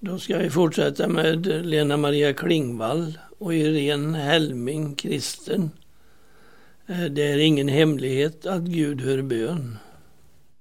Då ska vi fortsätta med Lena Maria Klingvall och Irene Helming, kristen. Det är ingen hemlighet att Gud hör bön.